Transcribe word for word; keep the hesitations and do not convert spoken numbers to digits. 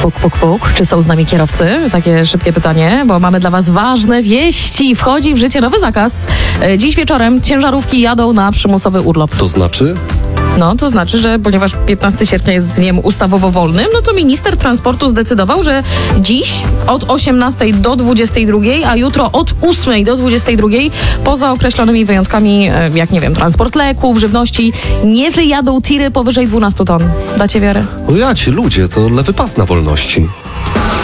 Puk, puk, puk. Czy są z nami kierowcy? Takie szybkie pytanie, bo mamy dla was ważne wieści. Wchodzi w życie nowy zakaz. E, Dziś wieczorem ciężarówki jadą na przymusowy urlop. To znaczy? No, to znaczy, że ponieważ piętnastego sierpnia jest dniem ustawowo wolnym, no to minister transportu zdecydował, że dziś od osiemnastej do dwudziestej drugiej, a jutro od ósmej do dwudziestej drugiej, poza określonymi wyjątkami, e, jak nie wiem, transport leków, żywności, nie wyjadą tiry powyżej dwunastu ton. Dacie wiarę? O ja ci ludzie, to lewy pas na wolności.